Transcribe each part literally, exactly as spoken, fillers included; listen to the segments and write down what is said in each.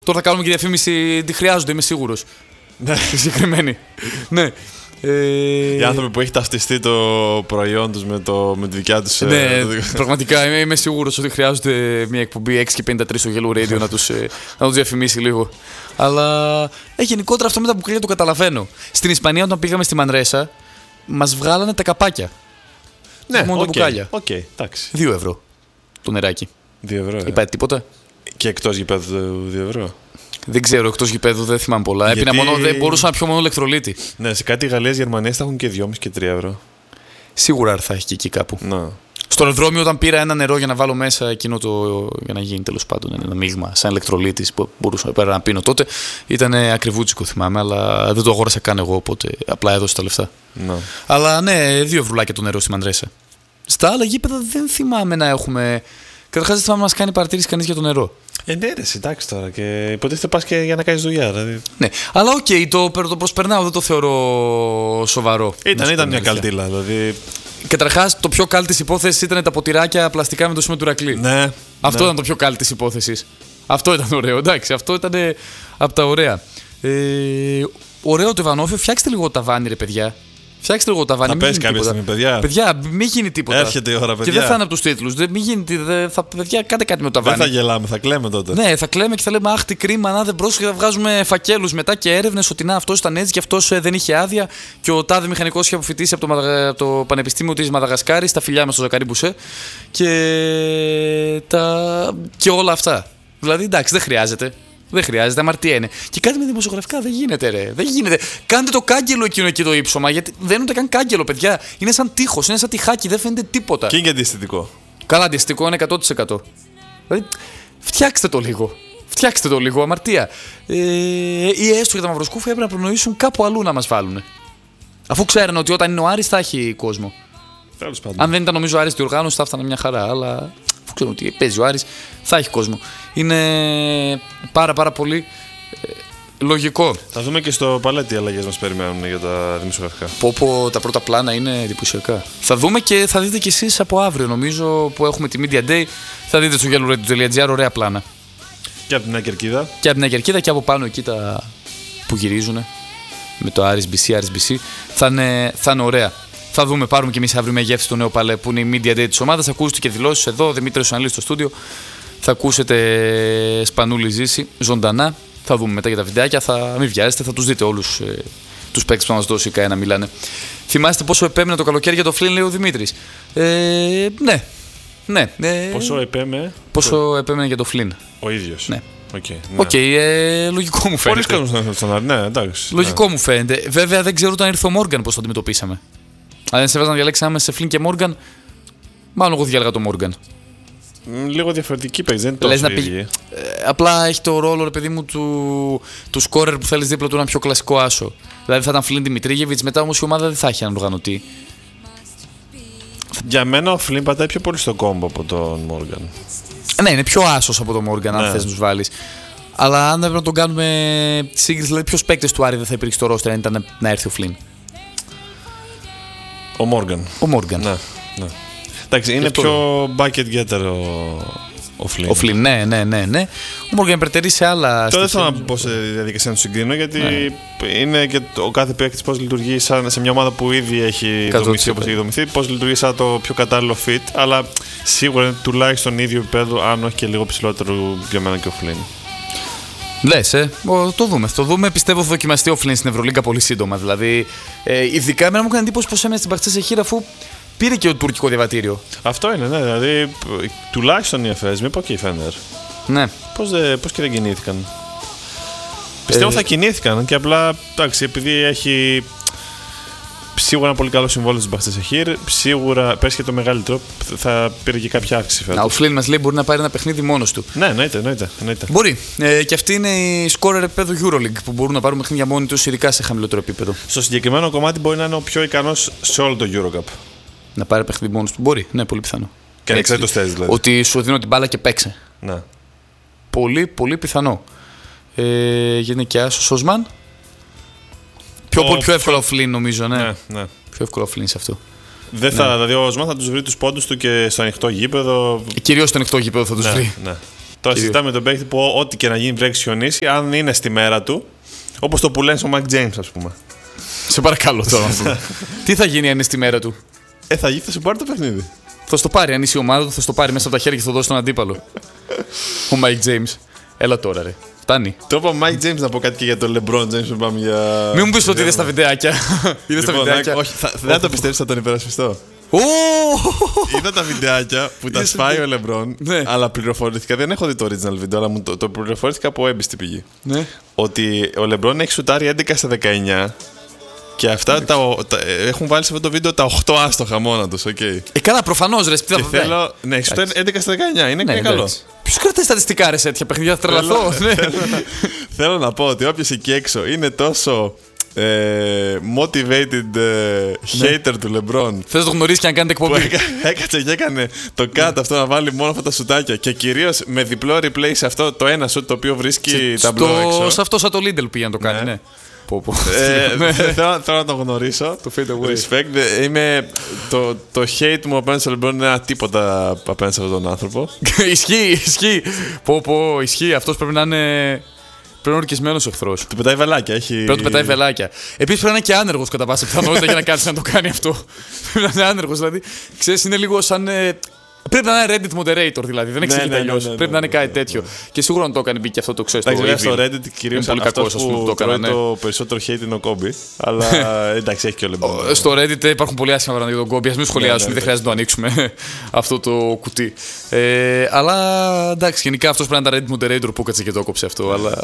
Τώρα θα κάνουμε και διαφήμιση, τη χρειάζονται, είμαι σίγουρος. Ναι. Συγκεκριμένη. Ναι. Ε... Οι άνθρωποι που έχει ταυτιστεί το προϊόν τους με, το, με τη δικιά τους. Ναι, ε, πραγματικά είμαι, είμαι σίγουρος ότι χρειάζονται μια εκπομπή έξι και πενήντα τρία στο Yellow Radio να τους, να τους διαφημίσει λίγο. Αλλά ε, γενικότερα αυτό με τα μπουκάλια το καταλαβαίνω. Στην Ισπανία, όταν πήγαμε στη Μανρέσα, μας βγάλανε τα καπάκια. Ναι, μόνο okay, τα μπουκάλια. Okay, εντάξει. Δύο ευρώ το νεράκι. Δύο ευρώ. Είπατε τίποτα. Και εκτός γηπέδου δύο ευρώ. Δεν ξέρω, εκτός γηπέδου δεν θυμάμαι πολλά. Γιατί... Έπινα μόνο, δεν μπορούσα να πιω μόνο ηλεκτρολίτη. Ναι, σε κάτι Γαλλίες, Γερμανίες θα έχουν και δυόμισι και τρία ευρώ. Σίγουρα θα έχει και εκεί κάπου. Να. Στο αεροδρόμιο, όταν πήρα ένα νερό για να βάλω μέσα εκείνο το. Για να γίνει τέλος πάντων ένα μείγμα, σαν ηλεκτρολίτης που μπορούσα πέρα να πίνω τότε, ήταν ακριβούτσικο θυμάμαι, αλλά δεν το αγόρασα καν εγώ, οπότε απλά έδωσα τα λεφτά. Να. Αλλά ναι, δύο ευρουλάκια το νερό στη Μανρέσα. Στα άλλα γήπεδα δεν θυμάμαι να έχουμε. Καταρχάς δεν θυμάμαι να μας κάνει παρατήρηση κανείς για το νερό. Ε, ναι, ρε, εντάξει τώρα. Και υποτίθεται πας και για να κάνεις δουλειά. Δηλαδή. Ναι, αλλά οκ, okay, το, το προσπερνάω, δεν το θεωρώ σοβαρό. Ήταν, ήταν μια καλτήλα. Δηλαδή. Καταρχάς, το πιο κάλ της υπόθεσης ήταν τα ποτηράκια πλαστικά με το σήμα του Ηρακλή. Ναι. Αυτό ναι. ήταν το πιο κάλ της υπόθεσης. Αυτό ήταν ωραίο, εντάξει, αυτό ήταν από τα ωραία. Ε, ωραίο το Ιβανόφιο, φτιάξτε λίγο το ταβάνι, ρε παιδιά. Φτιάξτε λίγο το ταβάνι. Θα πέσει κάποια στιγμή, παιδιά. Παιδιά, μην γίνει τίποτα. Έρχεται η ώρα, παιδιά. Και δεν θα είναι από τους τίτλους. Δεν, μην γίνει, δεν, θα, παιδιά, κάντε κάτι με το ταβάνι. Δεν θα γελάμε, θα κλαίμε τότε. Ναι, θα κλαίμε και θα λέμε αχ, τι κρίμα, να δεν πρόσεχε, θα βγάζουμε φακέλους μετά και έρευνες ότι να αυτός ήταν έτσι και αυτός δεν είχε άδεια. Και ο τάδε μηχανικός είχε αποφοιτήσει από το, Μαδαγα... το Πανεπιστήμιο της Μαδαγασκάρης, τα φιλιά μας στο Ζακαρί Μπουσέ. Και, τα... και όλα αυτά. Δηλαδή εντάξει, δεν χρειάζεται. Δεν χρειάζεται, αμαρτία είναι. Και κάτι με δημοσιογραφικά δεν γίνεται, ρε. Δεν γίνεται. Κάντε το κάγκελο εκείνο εκεί το ύψωμα, γιατί δεν είναι ούτε καν κάγκελο, παιδιά. Είναι σαν τείχος, είναι σαν τυχάκι, δεν φαίνεται τίποτα. Και είναι και αντιστοιχικό. Καλά, αντιστοιχικό είναι εκατό τοις εκατό. Δηλαδή, φτιάξτε το λίγο. Φτιάξτε το λίγο, αμαρτία. Ε, ή έστω για τα μαυροσκούφια έπρεπε να προνοήσουν κάπου αλλού να μας βάλουν. Αφού ξέρουν ότι όταν είναι ο Άρης θα έχει κόσμο. Τέλος πάντων. Αν δεν ήταν νομίζω ο Άρης διοργάνωση θα έφτανε μια χαρά, αλλά. Αφού ξέρουν ότι παίζει ο Άρης, θα έχει κόσμο. Είναι πάρα πάρα πολύ ε, λογικό. Θα δούμε και στο παλέ τι αλλαγές μας περιμένουν για τα δημοσιογραφικά. Πω πω τα πρώτα πλάνα είναι εντυπωσιακά. Θα δούμε και θα δείτε κι εσείς από αύριο νομίζω που έχουμε τη Media Day. Θα δείτε στο yellow radio τελεία gr ωραία πλάνα. Και από την Νέα Κερκίδα. Και από την Νέα Κερκίδα και από πάνω εκεί τα που γυρίζουν με το Άρης μπι σι, Άρης μπι σι. Θα είναι, θα είναι ωραία. Θα δούμε, πάρουμε κι εμείς αύριο μια γεύση στο νέο παλέ που είναι η Media Day της ομάδας. Θα ακούσετε και δηλώσεις εδώ, ο Δημήτρης Αναλής στο στούντιο. Θα ακούσετε Σπανούλη Ζήση ζωντανά. Θα δούμε μετά για τα βιντεάκια. Θα μην βιάζεστε, θα τους δείτε όλους ε, τους παίκτες που θα μας δώσει η ΚΑΕ να μιλάνε. Θυμάστε πόσο επέμενε το καλοκαίρι για το Φλίν, λέει ο Δημήτρης. Ε, ναι. ναι ε, πόσο επέμενε. Πόσο το... επέμενε για το Φλίν. Ο ίδιος. Ναι. Οκ, okay, ναι. okay, ε, λογικό μου φαίνεται. Πολλοί κόσμος στον Άρη, ναι, εντάξει. Λογικό ναι. μου φαίνεται. Βέβαια δεν ξέρω όταν ήρθε ο Μόργαν πώς το αντιμετωπίσαμε. Αν δεν σε έβαζα να διαλέξει άμεσα σε Φλίν και Μόργαν, μάλλον εγώ διάλεγα τον Μόργαν. Λίγο διαφορετική παίζει, δεν είναι τόσο να πει... ε, απλά έχει το ρόλο, ρε παιδί μου, του, του σκόρερ που θέλεις δίπλα του ένα πιο κλασικό άσο. Δηλαδή θα ήταν Φλίν Δημητρίγεβιτς, μετά όμως η ομάδα δεν θα έχει έναν οργανωτή. Για μένα ο Φλίν πατάει πιο πολύ στο κόμπο από τον Μόργαν. Ναι, είναι πιο άσος από τον Μόργαν, αν ναι. θες να τους βάλεις. Αλλά αν έπρεπε να τον κάνουμε σύγκριση, δηλαδή ποιος παίκτες του Άρη δεν θα υπήρχε στο ρόστερ αν ήταν να έρθει ο Φλίν. Ο Μόργαν. Ο Μόργαν. Ναι, ναι. Εντάξει, είναι πιο bucket getter ο, ο Φλίν. Ο Φλίν, ναι, ναι, ναι, ναι. Ο Μόργαν υπερτερεί σε άλλα. Τώρα δεν θέλω να πω σε διαδικασία να του συγκρίνω, γιατί ναι. είναι και ο κάθε παίκτης πώς λειτουργεί σαν, σε μια ομάδα που ήδη έχει δομηθεί όπως έχει δομηθεί, πώς λειτουργεί σαν το πιο κατάλληλο fit. Αλλά σίγουρα είναι τουλάχιστον ίδιο επίπεδο, αν όχι και λίγο ψηλότερο για μένα και ο Φλίν. Λες, ε, το δούμε. Το δούμε. Πιστεύω θα δοκιμαστεί ο Φλίν στην Ευρωλίγκα πολύ σύντομα. Δηλαδή, ε, ειδικά εμένα μου έκανε εντύπωση πως έμενε στην Παχτσέ Χείρα αφού πήρε και το τουρκικό διαβατήριο. Αυτό είναι, ναι. Δηλαδή, τουλάχιστον η Εφές, μην πω και η Φέντερ. Ναι. Πώς, δε, πώς και δεν κινήθηκαν. Πιστεύω ε... θα κινήθηκαν και απλά, εντάξει, επειδή έχει σίγουρα ένα πολύ καλό συμβόλαιο στην Παχτσέ Χείρ, σίγουρα πες και το μεγαλύτερο, θα πήρε και κάποια αύξηση φέτος. Να, ο Φλίν μας λέει μπορεί να πάρει ένα παιχνίδι μόνος του. Ναι, εννοείται, εννοείται, εννοείται. Μπορεί. Ε, και αυτή είναι η σκόρερ επίπεδου EuroLeague που μπορούν να πάρουν παιχνίδια μόνοι τους, ειδικά σε χαμηλότερο επίπεδο. Στο συγκεκριμένο κομμάτι μπορεί να είναι ο πιο ικανός σε όλο το EuroCup. Να πάρει παιχνίδι μόνος του. Μπορεί, ναι, πολύ πιθανό. Και να ξέρει το στέζι, δηλαδή. Ότι σου δίνω την μπάλα και παίξε. Ναι. Πολύ, πολύ πιθανό. Ε, γίνεται και άσο Σοσμάν. Πιο, πολύ, πιο εύκολο ο Φλίν, νομίζω, ναι. ναι, ναι. Πιο εύκολο ο Φλίν σε αυτό. Δεν θα, ναι. Δηλαδή ο Οσμάν θα τους βρει τους πόντους του και στο ανοιχτό γήπεδο. Κυρίως στο ανοιχτό γήπεδο θα τους ναι, βρει. Ναι. Τώρα συζητάμε με τον παίκτη που ό,τι και να γίνει πρέπει να εξιονίσει, αν είναι στη μέρα του, όπως το που λένε στο Mike James, ας πούμε. Σε παρακαλώ τώρα. Τι θα γίνει αν είναι στη μέρα του? Ε, θα γίνει, θα σου πάρει το παιχνίδι. Θα στο πάρει, αν είσαι η ομάδα του, θα στο πάρει μέσα από τα χέρια και θα το δώσει στον αντίπαλο. Ο Mike James. Έλα τώρα, ρε. Φτάνει. Το είπα Mike James να πω κάτι και για τον LeBron James που πάμε για. Μην μου πεις ότι είδες τα βιντεάκια. Είδες τα βιντεάκια. Όχι, δεν θα το πιστεύεις, θα τον υπερασπιστώ. Είδα τα βιντεάκια που τα σπάει ο LeBron, ναι. Αλλά πληροφορήθηκα. Δεν έχω δει το original βίντεο, αλλά μου το, το πληροφορήθηκα από έμπιστη πηγή. Ναι. Ότι ο LeBron έχει σουτάρει έντεκα στα δεκαεννιά. Και αυτά τα, τα, έχουν βάλει σε αυτό το βίντεο τα οκτώ άστοχα μόνα τους, οκ. Okay. Ε, καλά, προφανώς ρε, σπίτι θα θέλω. Ναι, έχει σουτάρει έντεκα στα δεκαεννιά, είναι ναι, καλό. Ποιος κρατάει στατιστικά ρε σε τέτοια παιχνίδια, θα τρελαθώ. Θέλω, θέλω, θέλω να πω ότι όποιος εκεί έξω είναι τόσο ε, motivated ε, hater του LeBron. Θες να το γνωρίσεις και να κάνετε εκπομπή. Έκατσε και έκανε το cut αυτό να βάλει μόνο αυτά τα σουτάκια. Και κυρίως με διπλό replay σε αυτό το ένα σουτ το οποίο βρίσκει ταμπλό έξω. Σε αυτό σαν το Lidl πήγε να το κάνει, ναι. ε, θέλω, θέλω να τον γνωρίσω. Το fade away. Respect. Είμαι, το, το hate μου απέναντι στο LeBron είναι ένα τίποτα απέναντι σε αυτόν τον άνθρωπο. Ισχύει, ισχύει. Πω, πω, ισχύει. Αυτός πρέπει να είναι. Πρέπει να είναι ορκισμένος εχθρός. Του πετάει βελάκια. Έχει... Πρέπει να του πετάει βελάκια. Επίσης πρέπει να είναι και άνεργος κατά πάσα πιθανότητα για να κάτσει να το κάνει αυτό. Πρέπει να είναι άνεργος. Δηλαδή, ξέρεις, είναι λίγο σαν. Πρέπει να είναι Reddit moderator δηλαδή, δεν εξηγείται αλλιώς. Ναι, ναι, ναι, πρέπει ναι, ναι, να είναι κάτι ναι, ναι, τέτοιο. Ναι, ναι. Και σίγουρα να το έκανε μπήκε αυτό το ξέρεις. Εντάξει, στο Reddit κυρίως είναι πολύ κακό που το έκανε. Το περισσότερο hate είναι ο Kobe. Αλλά εντάξει, έχει και ο LeBron. Στο Reddit υπάρχουν πολύ άσχημα πράγματα για τον Kobe. Ας μην σχολιάσουμε, δεν χρειάζεται να το ανοίξουμε αυτό το κουτί. Αλλά εντάξει, γενικά αυτός πρέπει να ήταν Reddit moderator που κάτσε και το έκοψε αυτό. Αλλά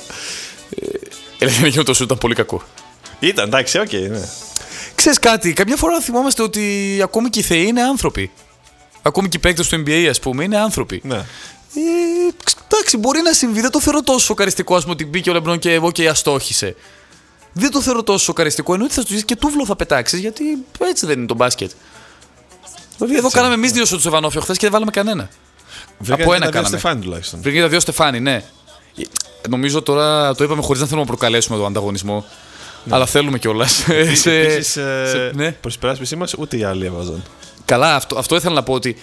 έλεγε το σου ήταν πολύ κακό. Ήταν, εντάξει, οκ, ναι. Ξέρεις κάτι, καμιά φορά θυμόμαστε ότι ακόμη και οι θεοί είναι άνθρωποι. Ακόμη και οι παίκτες του N B A, ας πούμε, είναι άνθρωποι. Ναι. Ε, εντάξει, μπορεί να συμβεί. Δεν το θεωρώ τόσο σοκαριστικό, ας πούμε, ότι μπήκε ο LeBron και εγώ και αστόχησε. Δεν το θεωρώ τόσο σοκαριστικό. Εννοείται θα του ζήσει και τούβλο θα πετάξει, γιατί έτσι δεν είναι το μπάσκετ. Δηλαδή, εδώ κάναμε εμείς δύο στο Τσεβανόφιο χθες και δεν βάλαμε κανένα. Βρήκα από ένα τα κάναμε. Στεφάνι τουλάχιστον. Βρήκα τα δύο Στεφάνι, ναι. Νομίζω τώρα το είπαμε χωρίς να θέλουμε να προκαλέσουμε τον ανταγωνισμό. Ναι. Αλλά θέλουμε κιόλας. Επίσης, ε, ναι. Προς την περάσπιση μας, ούτε οι άλλοι έβαζαν. Καλά, αυτό, αυτό ήθελα να πω ότι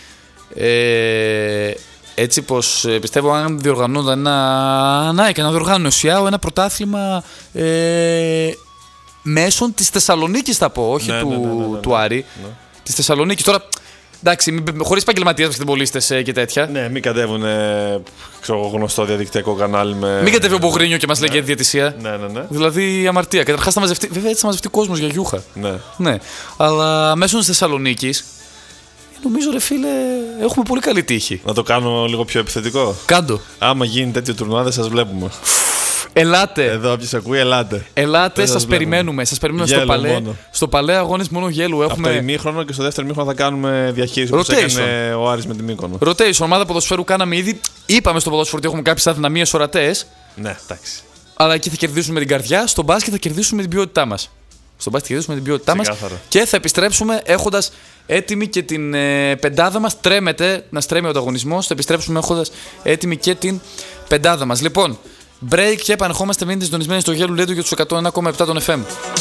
ε, έτσι πως ε, πιστεύω αν διοργανώνονταν ένα, να, και να διοργάνωσε ένα πρωτάθλημα ε, μέσων της Θεσσαλονίκης θα πω, όχι ναι, του, ναι, ναι, ναι, ναι, του Άρη, ναι. Της Θεσσαλονίκης. Τώρα, εντάξει, χωρίς επαγγελματίες басκετμπολίστες ε, και τέτοια. Ναι, μην κατέβουν ξέρω, γνωστό διαδικτυακό κανάλι με... Μην κατέβει ο Μπογρίνιο και μας ναι. λέει για διαιτησία. Ναι, ναι, ναι. Δηλαδή αμαρτία. Καταρχάς θα μαζευτεί, βέβαια έτσι θα μαζευτεί κόσμος για γιούχα. Ναι. ναι. Αλλά μέσω της Θεσσαλονίκης νομίζω ρε φίλε έχουμε πολύ καλή τύχη. Να το κάνω λίγο πιο επιθετικό. Κάντο. Άμα γίνει τέτοιο τουρνουά δεν σας βλέπουμε. Ελάτε. Εδώ όποιος ακούει ελάτε. Ελάτε, σας περιμένουμε. Σας περιμένουμε στο παλέ. Στο παλέ αγώνες μόνο γέλου έχουμε. Από το ημίχρονο και στο δεύτερο ημίχρονο θα κάνουμε διαχείριση όπως έκανε ο Άρης με την Μύκονο. Rotation, ομάδα ποδοσφαίρου κάναμε ήδη. Είπαμε στο ποδοσφαίρο ότι έχουμε κάποιες αδυναμίες ορατές. Ναι, εντάξει. Αλλά εκεί θα κερδίσουμε την καρδιά. Στο μπάσκετ θα κερδίσουμε την ποιότητά μας. Στο μπάσκετ θα κερδίσουμε την ποιότητά μας. Και θα επιστρέψουμε έχοντας έτοιμη και την ε, πεντάδα μας. Τρέμεται να στρέμει ο ανταγωνισμός. Θα επιστρέψουμε έχοντας έτοιμη και την πεντάδα μας. Λοιπόν. Break και επανερχόμαστε, μείνετε συντονισμένοι στο Yellow Radio για τους εκατό ένα κόμμα επτά των εφ εμ.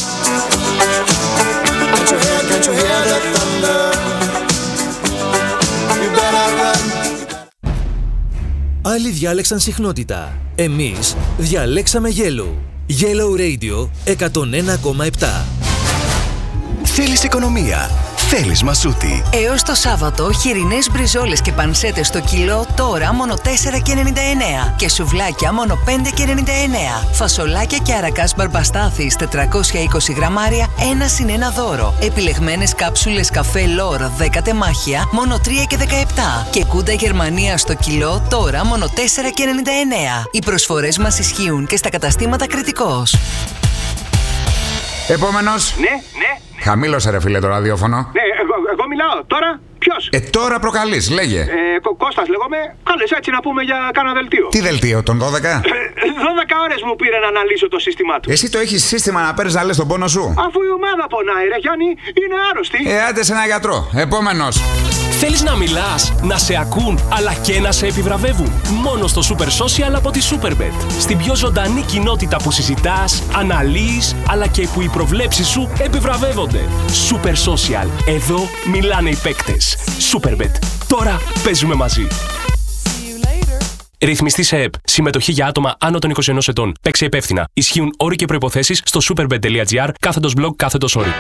Άλλοι διάλεξαν συχνότητα. Εμείς διαλέξαμε Yellow. Yellow Radio εκατό ένα κόμμα επτά. Θέλεις οικονομία. Θέλεις μασούτη. Έως το Σάββατο, χοιρινές μπριζόλες και πανσέτες στο κιλό τώρα μόνο τέσσερα και ενενήντα εννέα και σουβλάκια μόνο πέντε και ενενήντα εννέα. Φασολάκια και αρακάς μπαρμπαστάθης τετρακόσια είκοσι γραμμάρια, ένα συν ένα δώρο. Επιλεγμένες κάψουλες καφέ Λόρ δέκα τεμάχια μόνο τρία και δεκαεπτά και κούντα Γερμανία στο κιλό τώρα μόνο τέσσερα και ενενήντα εννέα. Οι προσφορές μας ισχύουν και στα καταστήματα Κρητικός. Επόμενος. Ναι, ναι. Χαμήλωσε ρε φίλε το ραδιόφωνο. Ναι, εγώ, εγώ μιλάω. Τώρα ποιος? Ε, τώρα προκαλείς, λέγε. Ε, Κω, Κώστας λέγομαι. Κάλες έτσι να πούμε για κάνα δελτίο. Τι δελτίο, τον δώδεκα? Ε, δώδεκα ώρες μου πήρε να αναλύσω το σύστημά του. Εσύ το έχεις σύστημα να παίρνεις να λες τον πόνο σου? Αφού η ομάδα πονάει ρε Γιάννη, είναι άρρωστη. Ε, άντε σε ένα γιατρό. Επόμενος. Θέλεις να μιλάς, να σε ακούν, αλλά και να σε επιβραβεύουν? Μόνο στο Super Social από τη Superbet. Στην πιο ζωντανή κοινότητα που συζητάς, αναλύεις, αλλά και που οι προβλέψεις σου επιβραβεύονται. Super Social. Εδώ μιλάνε οι παίκτες. Superbet. Τώρα παίζουμε μαζί. Ρυθμιστή σε ΕΠ. Συμμετοχή για άτομα άνω των είκοσι ενός ετών. Παίξε υπεύθυνα. Ισχύουν όροι και προϋποθέσεις στο superbet.gr κάθετος blog κάθετος όροι.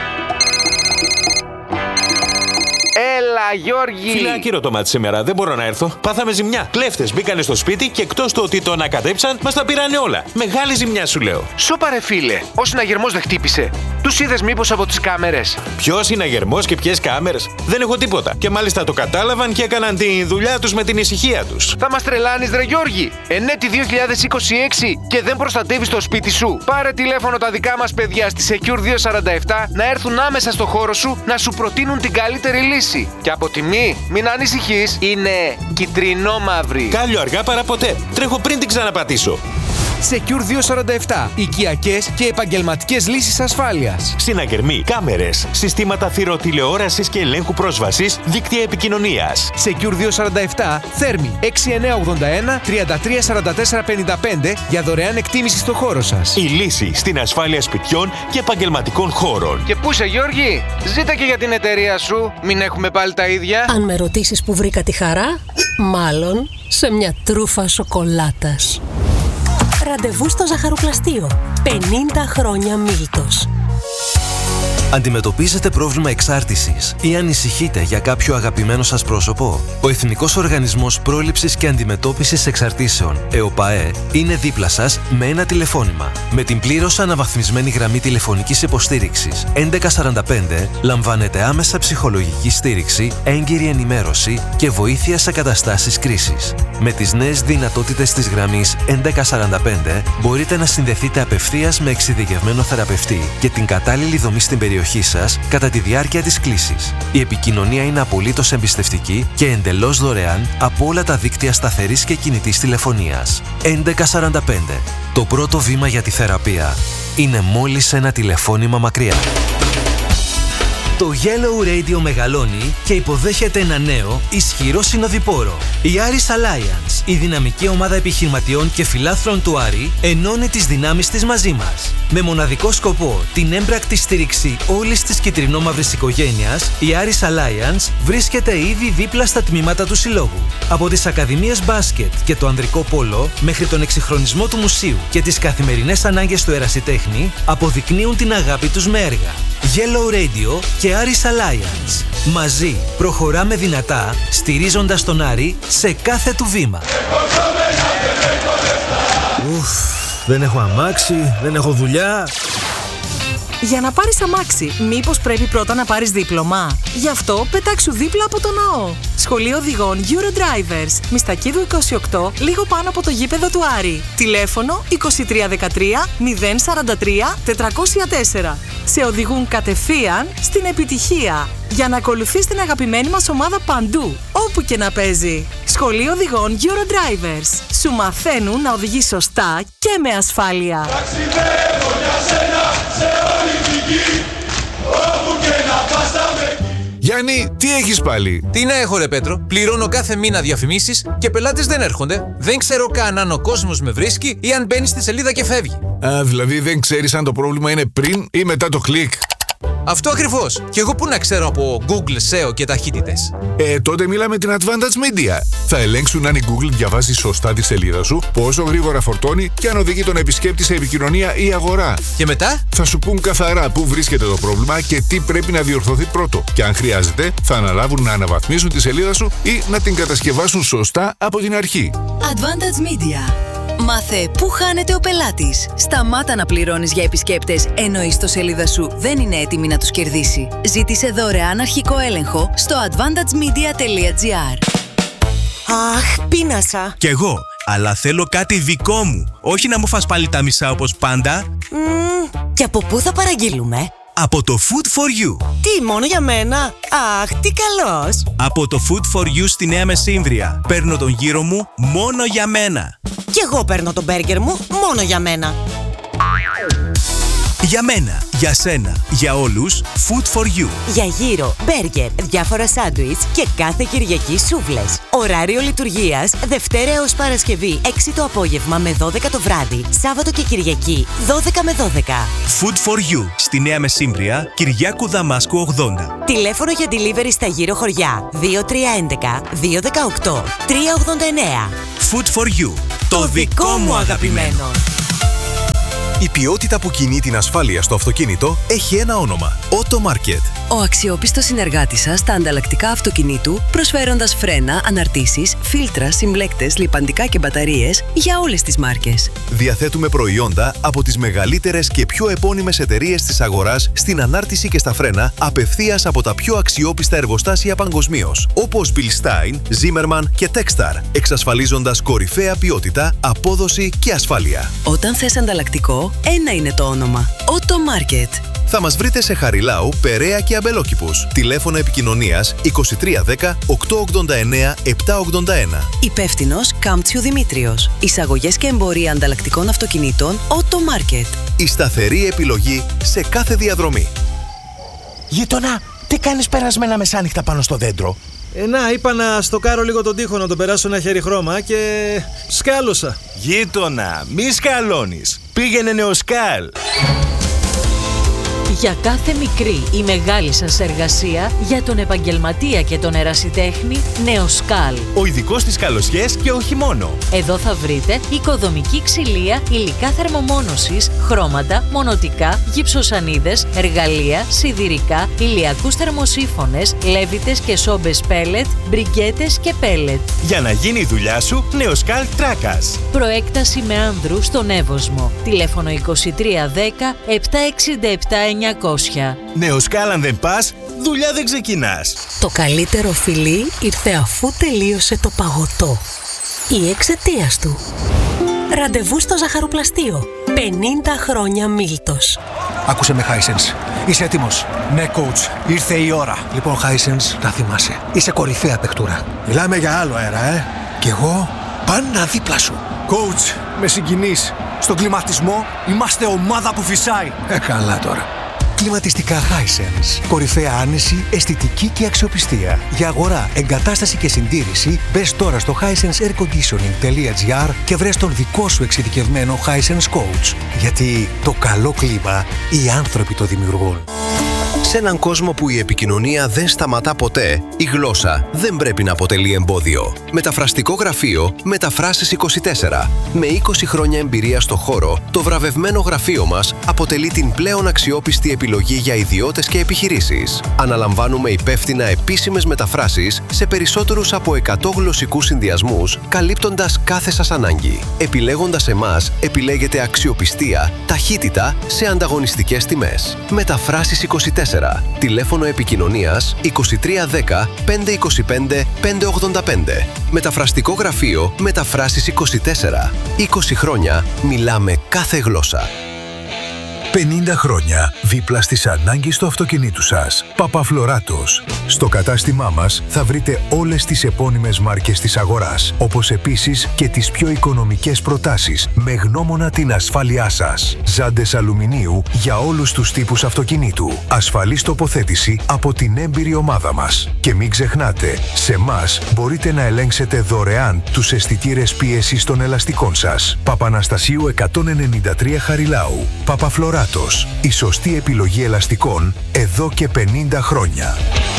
Έλα, Γιώργη! Φίλε, άκυρο το μάτι σήμερα. Δεν μπορώ να έρθω. Πάθαμε ζημιά. Κλέφτες μπήκανε στο σπίτι και εκτός του ότι το ανακατέψαν, μας τα πήρανε όλα. Μεγάλη ζημιά, σου λέω. Σώπα, ρε φίλε. Ο συναγερμός δεν χτύπησε. Τους είδες μήπως από τις κάμερες? Ποιος συναγερμός και ποιες κάμερες? Δεν έχω τίποτα. Και μάλιστα το κατάλαβαν και έκαναν τη δουλειά τους με την ησυχία τους. Θα μας τρελάνεις, ρε Γιώργη! Ενέτη δύο χιλιάδες είκοσι έξι και δεν προστατεύεις το σπίτι σου. Πάρε τηλέφωνο τα δικά μας παιδιά στη Secure διακόσια σαράντα επτά να έρθουν άμεσα στο χώρο σου να σου προτείνουν την καλύτερη λύση. Και από τιμή, μην ανησυχείς, είναι κυτρινό-μαύρη. Κάλιο αργά παρά ποτέ. Τρέχω πριν την ξαναπατήσω. Secure διακόσια σαράντα επτά. Οικιακές και επαγγελματικές λύσεις ασφάλειας. Συναγερμοί, κάμερες, συστήματα θηροτηλεόρασης και ελέγχου πρόσβασης, δίκτυα επικοινωνίας. Secure διακόσια σαράντα επτά, Θέρμη έξι εννιά ογδόντα ένα τριάντα τρία σαράντα τέσσερα πενήντα πέντε για δωρεάν εκτίμηση στο χώρο σας. Η λύση στην ασφάλεια σπιτιών και επαγγελματικών χώρων. Και πού είσαι, Γιώργη? Ζήτα και για την εταιρεία σου. Μην έχουμε πάλι τα ίδια. Αν με ρωτήσεις που βρήκα τη χαρά, μάλλον σε μια τρούφα σοκολάτας. Ραντεβού στο ζαχαροπλαστείο. πενήντα χρόνια Μίλτος. Αντιμετωπίζετε πρόβλημα εξάρτησης ή ανησυχείτε για κάποιο αγαπημένο σας πρόσωπο? Ο Εθνικός Οργανισμός Πρόληψης και Αντιμετώπισης Εξαρτήσεων, ΕΟΠΑΕ, είναι δίπλα σας με ένα τηλεφώνημα. Με την πλήρως αναβαθμισμένη γραμμή τηλεφωνικής υποστήριξης έντεκα σαράντα πέντε λαμβάνετε άμεσα ψυχολογική στήριξη, έγκυρη ενημέρωση και βοήθεια σε καταστάσεις κρίσης. Με τις νέες δυνατότητες της γραμμής έντεκα σαράντα πέντε μπορείτε να συνδεθείτε απευθείας με εξειδικευμένο θεραπευτή και την κατάλληλη δομή στην περιοχή σας κατά τη διάρκεια της κλήσης. Η επικοινωνία είναι απολύτως εμπιστευτική και εντελώς δωρεάν από όλα τα δίκτυα σταθερής και κινητής τηλεφωνίας. έντεκα σαράντα πέντε. Το πρώτο βήμα για τη θεραπεία είναι μόλις ένα τηλεφώνημα μακριά. Το Yellow Radio μεγαλώνει και υποδέχεται ένα νέο, ισχυρό συνοδοιπόρο. Η Aris Alliance, η δυναμική ομάδα επιχειρηματιών και φιλάθλων του Άρη, ενώνει τις δυνάμεις της μαζί μας. Με μοναδικό σκοπό την έμπρακτη στήριξη όλης της κυτρινόμαυρης οικογένειας, η Aris Alliance βρίσκεται ήδη δίπλα στα τμήματα του συλλόγου. Από τις ακαδημίες μπάσκετ και το ανδρικό πόλο, μέχρι τον εξυγχρονισμό του μουσείου και τις καθημερινές ανάγκες του ερασιτέχνη, αποδεικνύουν την αγάπη τους με έργα. Yellow Radio και Aris Alliance. Μαζί προχωράμε δυνατά, στηρίζοντας τον Άρη σε κάθε του βήμα. Ουφ, δεν έχω αμάξι, δεν έχω δουλειά. Για να πάρεις αμάξι, μήπως πρέπει πρώτα να πάρεις δίπλωμα? Γι' αυτό πετάξου δίπλα από το ναό. Σχολείο οδηγών Eurodrivers, Μιστακίδου είκοσι οκτώ, λίγο πάνω από το γήπεδο του Άρη. Τηλέφωνο είκοσι τρία δεκατρία μηδέν σαράντα τρία τετρακόσια τέσσερα. Σε οδηγούν κατευθείαν στην επιτυχία. Για να ακολουθείς την αγαπημένη μας ομάδα παντού, όπου και να παίζει. Σχολείο οδηγών Eurodrivers. Σου μαθαίνουν να οδηγείς σωστά και με ασφάλεια. Ταξιδεύω για σένα σε όλη την γη, όπου και να πας θα με... Γιάννη, τι έχεις πάλι? Τι να έχω ρε Πέτρο, πληρώνω κάθε μήνα διαφημίσεις και πελάτες δεν έρχονται. Δεν ξέρω καν αν ο κόσμος με βρίσκει ή αν μπαίνει στη σελίδα και φεύγει. Α, δηλαδή δεν ξέρεις αν το πρόβλημα είναι πριν ή μετά το κλικ. Αυτό ακριβώς. Και εγώ πού να ξέρω από Google, σ ι ο και ταχύτητες? Ε, τότε μίλα με την Advantage Media. Θα ελέγξουν αν η Google διαβάζει σωστά τη σελίδα σου, πόσο γρήγορα φορτώνει και αν οδηγεί τον επισκέπτη σε επικοινωνία ή αγορά. Και μετά? Θα σου πούν καθαρά πού βρίσκεται το πρόβλημα και τι πρέπει να διορθωθεί πρώτο. Και αν χρειάζεται, θα αναλάβουν να αναβαθμίσουν τη σελίδα σου ή να την κατασκευάσουν σωστά από την αρχή. Advantage Media. Μάθε πού χάνεται ο πελάτης. Σταμάτα να πληρώνεις για επισκέπτες ενώ η ιστοσελίδα σου δεν είναι έτοιμη να τους κερδίσει. Ζήτησε δωρεάν αρχικό έλεγχο στο advantage media τελεία gr. Αχ, πείνασα. Κι εγώ, αλλά θέλω κάτι δικό μου. Όχι να μου φας πάλι τα μισά όπως πάντα. Mm, και από πού θα παραγγείλουμε? Από το Food for You. Τι, μόνο για μένα? Αχ, τι καλός. Από το Food for You στη Νέα Μεσύμβρια. Παίρνω τον γύρο μου μόνο για μένα. Κι εγώ παίρνω τον μπέργκερ μου μόνο για μένα. Για μένα, για σένα, για όλους, Food for You. Για γύρο, μπέργκερ, διάφορα σάντουιτς και κάθε Κυριακή σούβλες. Ωράριο λειτουργίας Δευτέρα έως Παρασκευή έξι το απόγευμα με δώδεκα το βράδυ. Σάββατο και Κυριακή δώδεκα με δώδεκα. Food for You στη Νέα Μεσύμπρια, Κυριάκου Δαμάσκου ογδόντα. Τηλέφωνο για delivery στα γύρω χωριά δύο τρία ένα ένα δύο ένα οκτώ τρία ογδόντα εννέα. Food for You. Το δικό μου αγαπημένο. Η ποιότητα που κινεί την ασφάλεια στο αυτοκίνητο έχει ένα όνομα. Auto Market. Ο αξιόπιστος συνεργάτης σας στα ανταλλακτικά αυτοκινήτου, προσφέροντας φρένα, αναρτήσεις, φίλτρα, συμπλέκτες, λιπαντικά και μπαταρίες για όλες τις μάρκες. Διαθέτουμε προϊόντα από τις μεγαλύτερες και πιο επώνυμες εταιρείες της αγοράς στην ανάρτηση και στα φρένα, απευθείας από τα πιο αξιόπιστα εργοστάσια παγκοσμίως, όπως Bilstein, Zimmermann και Techstar, εξασφαλίζοντας κορυφαία ποιότητα, απόδοση και ασφάλεια. Όταν θες ανταλλακτικό, ένα είναι το όνομα. Auto Market. Θα μας βρείτε σε Χαριλάου, Περαία και Αμπελόκηπους. Τηλέφωνο επικοινωνίας είκοσι τρία δέκα οκτακόσια ογδόντα εννέα επτακόσια ογδόντα ένα. Υπεύθυνος Κάμπτσιου Δημήτριος. Εισαγωγές και εμπορία ανταλλακτικών αυτοκινήτων Auto Market. Η σταθερή επιλογή σε κάθε διαδρομή. Γείτονα, τι κάνεις περασμένα μεσάνυχτα πάνω στο δέντρο? Ε, να, είπα να στοκάρω λίγο τον τοίχο, να τον περάσω ένα χέρι χρώμα και σκάλωσα. Γείτονα, μη σκαλώνεις. Πήγαινε Νεοσκάλ. Για κάθε μικρή ή μεγάλη σας εργασία, για τον επαγγελματία και τον ερασιτέχνη, Νεοσκάλ. Ο ειδικός στις καλοσιές και όχι μόνο. Εδώ θα βρείτε οικοδομική ξυλία, υλικά θερμομόνωσης, χρώματα, μονοτικά, γυψοσανίδες, εργαλεία, σιδηρικά, ηλιακούς θερμοσύφωνες, λέβητες και σόμπες πέλετ, μπριγκέτες και πέλετ. Για να γίνει η δουλειά σου, Νεοσκάλ Τράκας. Προέκταση με άνδρου στον Εύωσμο. Τηλέφωνο είκοσι τρία δέκα επτακόσια εξήντα επτά εννιακόσια. Νεοσκάλ, αν δεν πας, δουλειά δεν ξεκινάς. Το καλύτερο φιλί ήρθε αφού τελείωσε το παγωτό. Ή εξαιτίας του. Ραντεβού στο ζαχαρουπλαστείο. πενήντα χρόνια Μίλτος. Άκουσε με, Hisense. Είσαι έτοιμος? Ναι, coach. Ήρθε η ώρα. Λοιπόν, Hisense, να θυμάσαι. Είσαι κορυφαία παιχτούρα. Μιλάμε για άλλο αέρα, ε. Κι εγώ πάντα δίπλα σου. Coach, με συγκινείς. Στον κλιματισμό είμαστε ομάδα που φυσάει. Ε, καλά τώρα. Κλιματιστικά Hisense. Κορυφαία άνεση, αισθητική και αξιοπιστία. Για αγορά, εγκατάσταση και συντήρηση, μπες τώρα στο hisense air conditioning τελεία gr και βρες τον δικό σου εξειδικευμένο Hisense Coach. Γιατί το καλό κλίμα οι άνθρωποι το δημιουργούν. Σε έναν κόσμο που η επικοινωνία δεν σταματά ποτέ, η γλώσσα δεν πρέπει να αποτελεί εμπόδιο. Μεταφραστικό γραφείο Μεταφράσεις είκοσι τέσσερα. Με είκοσι χρόνια εμπειρία στο χώρο, το βραβευμένο γραφείο μας αποτελεί την πλέον αξιόπιστη επιλογή για ιδιώτες και επιχειρήσεις. Αναλαμβάνουμε υπεύθυνα επίσημες μεταφράσεις σε περισσότερους από εκατό γλωσσικούς συνδυασμούς, καλύπτοντας κάθε σας ανάγκη. Επιλέγοντας εμάς, επιλέγετε αξιοπιστία, ταχύτητα σε ανταγωνιστικές τιμές. Μεταφράσεις είκοσι τέσσερα. Τηλέφωνο επικοινωνίας είκοσι τρία δέκα πεντακόσια είκοσι πέντε πεντακόσια ογδόντα πέντε. Μεταφραστικό γραφείο Μεταφράσεις είκοσι τέσσερα. είκοσι χρόνια μιλάμε κάθε γλώσσα. πενήντα χρόνια δίπλα στις ανάγκες του αυτοκινήτου σας. Παπαφλωράτος. Στο κατάστημά μας θα βρείτε όλες τις επώνυμες μάρκες της αγοράς, όπως επίσης και τις πιο οικονομικές προτάσεις με γνώμονα την ασφάλειά σας. Ζάντες αλουμινίου για όλους τους τύπους αυτοκινήτου. Ασφαλής τοποθέτηση από την έμπειρη ομάδα μας. Και μην ξεχνάτε, σε μας μπορείτε να ελέγξετε δωρεάν τους αισθητήρες πίεσης των ελαστικών σας. Παπαναστασίου εκατόν ενενήντα τρία Χαριλάου. Παπαφλωράτος. Η σωστή επιλογή ελαστικών εδώ και πενήντα χρόνια.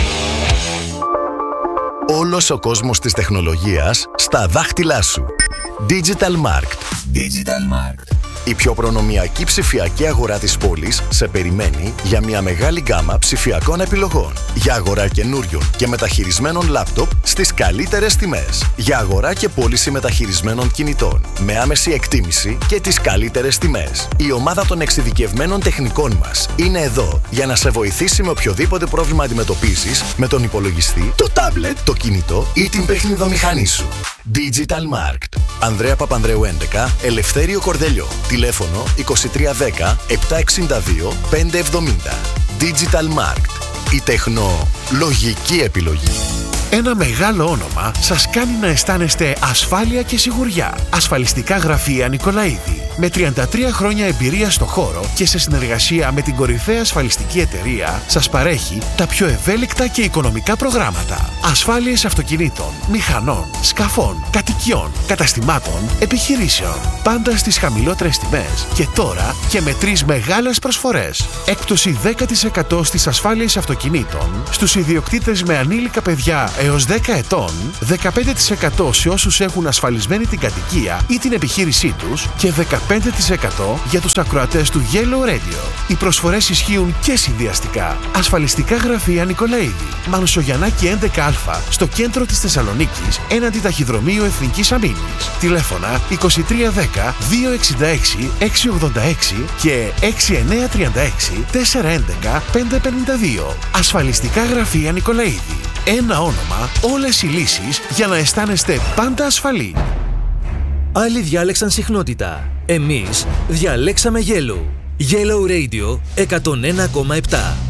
Όλος ο κόσμος της τεχνολογίας στα δάχτυλά σου. Digital Markt. Digital Markt. Η πιο προνομιακή ψηφιακή αγορά της πόλης σε περιμένει για μια μεγάλη γκάμα ψηφιακών επιλογών. Για αγορά καινούριων και μεταχειρισμένων λάπτοπ στις καλύτερες τιμές. Για αγορά και πώληση μεταχειρισμένων κινητών με άμεση εκτίμηση και τις καλύτερες τιμές. Η ομάδα των εξειδικευμένων τεχνικών μας είναι εδώ για να σε βοηθήσει με οποιοδήποτε πρόβλημα αντιμετωπίζεις με τον υπολογιστή, το τάμπλετ, το κινητό ή την παιχνιδομηχανή σου. Digital Markt. Ανδρέα Παπανδρέου έντεκα, Ελευθέριο Κορδελιό. Τηλέφωνο είκοσι τρία δέκα επτακόσια εξήντα δύο πεντακόσια εβδομήντα. Digital Markt. Η τεχνολογική επιλογή. Ένα μεγάλο όνομα σας κάνει να αισθάνεστε ασφάλεια και σιγουριά. Ασφαλιστικά γραφεία Νικολαίδη. Με τριάντα τρία χρόνια εμπειρία στο χώρο και σε συνεργασία με την κορυφαία ασφαλιστική εταιρεία, σας παρέχει τα πιο ευέλικτα και οικονομικά προγράμματα. Ασφάλειες αυτοκινήτων, μηχανών, σκαφών, κατοικιών, καταστημάτων, επιχειρήσεων. Πάντα στις χαμηλότερες τιμές και τώρα και με τρεις μεγάλες προσφορές. Έκπτωση δέκα τοις εκατό στις ασφάλειες αυτοκινήτων στους ιδιοκτήτες με ανήλικα παιδιά έως δέκα ετών, δεκαπέντε τοις εκατό σε όσους έχουν ασφαλισμένη την κατοικία ή την επιχείρησή τους και δεκαπέντε τοις εκατό για τους ακροατές του Yellow Radio. Οι προσφορές ισχύουν και συνδυαστικά. Ασφαλιστικά γραφεία Νικολαίδη, Μανουσογιαννάκη έντεκα α, στο κέντρο της Θεσσαλονίκης, έναντι ταχυδρομείου Εθνικής Αμήνης. Τηλέφωνα είκοσι τρία δέκα διακόσια εξήντα έξι εξακόσια ογδόντα έξι και έξι εννιά τρία έξι τέσσερα έντεκα πεντακόσια πενήντα δύο. Ασφαλιστικά γραφεία Νικολαίδη. Ένα όνομα, όλες οι λύσεις για να αισθάνεστε πάντα ασφαλή. Άλλοι διάλεξαν συχνότητα. Εμείς διαλέξαμε Yellow. Yellow Radio εκατόν ένα κόμμα επτά.